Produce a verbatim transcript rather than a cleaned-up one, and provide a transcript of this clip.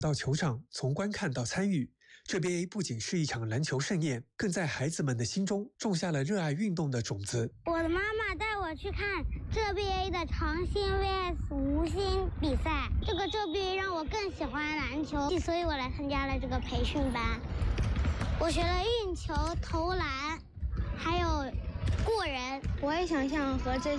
到球场，从观看到参与，这 B A 不仅是一场篮球盛宴，更在孩子们的心中种下了热爱运动的种子。 我的妈妈带我去看这 B A 的长兴 V S 吴兴比赛，这个这 B A 让我更喜欢篮球，所以我来参加了这个培训班。我学了运球、投篮，还有过人。 我也想像和这